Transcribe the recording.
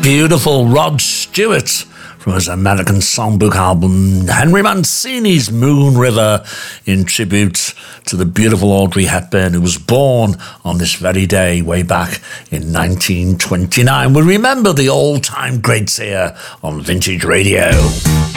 beautiful Rod Stewart from his American Songbook album, Henry Mancini's Moon River, in tribute to the beautiful Audrey Hepburn, who was born on this very day way back in 1929. We remember the all-time greats here on Vintage Radio.